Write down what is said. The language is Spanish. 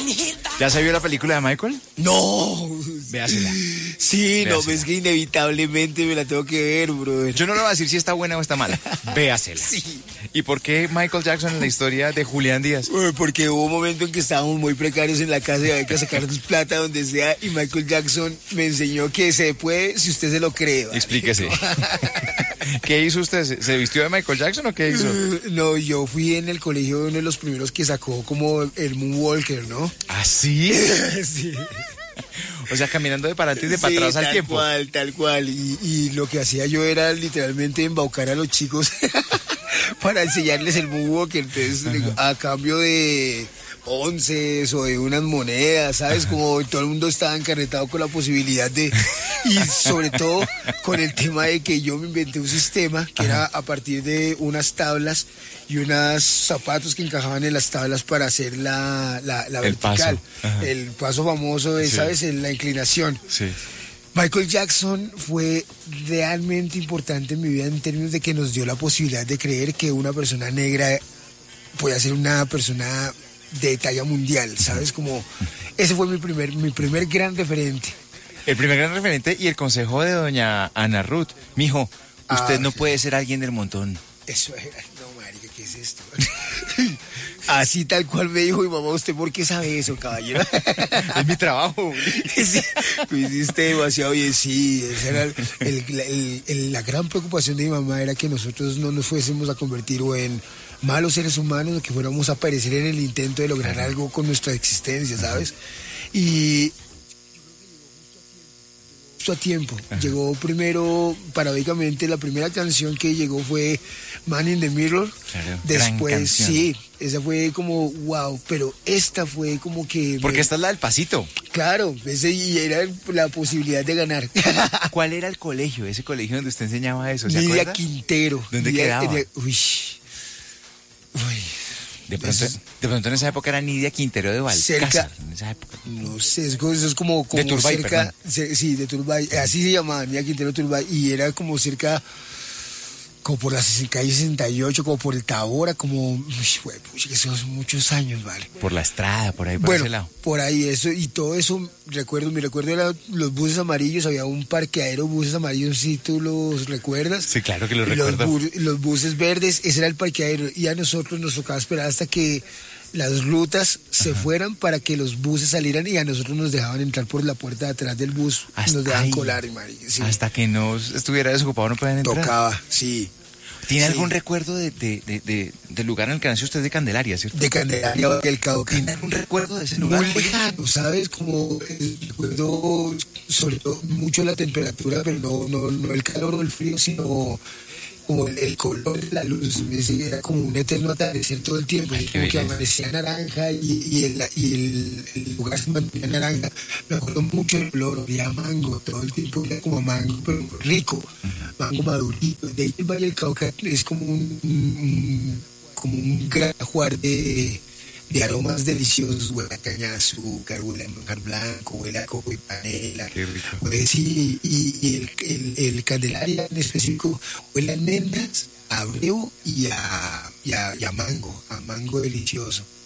¿Ya se vio la película de Michael? No. Véasela. Sí, no, Véasela. es que inevitablemente me la tengo que ver, brother. Yo no le voy a decir si está buena o está mala. Véasela. Sí. ¿Y por qué Michael Jackson en la historia de Julián Díaz? Porque hubo un momento en que estábamos muy precarios en la casa y había que sacar plata donde sea, y Michael Jackson me enseñó que se puede si usted se lo cree. ¿vale? Explíquese. ¿Qué hizo usted? ¿Se vistió de Michael Jackson o qué hizo? No, yo fui en el colegio uno de los primeros que sacó como el Moonwalker, ¿no? ¿Ah, sí? Sí. O sea, caminando de para adelante y de para atrás al tiempo. Tal cual. Y lo que hacía yo era literalmente embaucar a los chicos para enseñarles el Moonwalker. Entonces, a cambio de 11 o de unas monedas, ¿sabes? Como todo el mundo estaba encarretado con la posibilidad de... Y sobre todo con el tema de que yo me inventé un sistema que era a partir de unas tablas y unos zapatos que encajaban en las tablas para hacer la vertical. El paso famoso de, sí. ¿sabes? En la inclinación. Sí. Michael Jackson fue realmente importante en mi vida en términos de que nos dio la posibilidad de creer que una persona negra podía ser una persona de talla mundial, ¿sabes? Como ese fue mi primer gran referente. El primer gran referente y el consejo de doña Ana Ruth. Mijo, usted no puede ser alguien del montón. Eso era, no, marica, ¿qué es esto? Así tal cual me dijo mi mamá, ¿usted por qué sabe eso, caballero? Es mi trabajo. Sí, lo hiciste demasiado bien, sí. Esa era la gran preocupación de mi mamá, era que nosotros no nos fuésemos a convertir o en malos seres humanos o que fuéramos a aparecer en el intento de lograr algo con nuestra existencia, ¿sabes? Y a tiempo. Llegó primero, paradójicamente, la primera canción que llegó fue Man in the Mirror. Claro, después, sí, esa fue como wow, pero esta fue como que... Porque esta es la del pasito. Claro, ese y era la posibilidad de ganar. ¿Cuál era el colegio, ese colegio donde usted enseñaba eso? ¿Se Nidia acuerda? Quintero. ¿Dónde quedaba? Uy. De pronto en esa época era Nidia Quintero de Valcázar. Cerca, en esa época. no sé, eso es como de Turbay, cerca, sí, de Turbay, así se llamaba, Nidia Quintero Turbay, y era como cerca, como por la calle 68, como por el Tabora, como, que son muchos años, ¿vale? Por la Estrada, por ahí, por Bueno, ese lado. por ahí eso, y todo eso, mi recuerdo era los buses amarillos, había un parqueadero de buses amarillos, si tú los recuerdas. Sí, claro que lo Y recuerdo. los buses verdes, ese era el parqueadero, y a nosotros nos tocaba esperar hasta que las rutas se fueran para que los buses salieran y a nosotros nos dejaban entrar por la puerta de atrás del bus, nos dejaban colar, marica, sí. Hasta que no estuviera desocupado no podían entrar. Tocaba, sí. ¿Tiene Sí. algún recuerdo del lugar en el que nació usted de Candelaria, cierto? De Candelaria, del Cauca. ¿Tiene algún recuerdo de ese lugar? Muy lejano, ¿sabes? Como recuerdo sobre todo mucho la temperatura, pero no el calor o el frío, sino como el color de la luz. Era como un eterno atardecer todo el tiempo. Ay, Como que belleza. amanecía naranja y el lugar se mantenía naranja. Me acuerdo mucho del olor, olía a mango todo el tiempo, era como mango, pero rico, mango madurito. De ahí el Valle del Cauca es como un gran ajuar de aromas deliciosos, huele a caña de azúcar, huele a manjar blanco, huele a coco y panela. Qué rico. Huele, sí, y el Candelaria en específico huele a almendras, a abreu y a mango delicioso.